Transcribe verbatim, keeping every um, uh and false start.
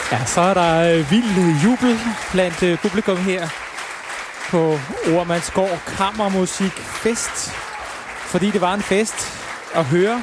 Ja, så er der øh, vild jubel blandt øh, publikum her på Oremandsgård Kammermusikfest. Fordi det var en fest at høre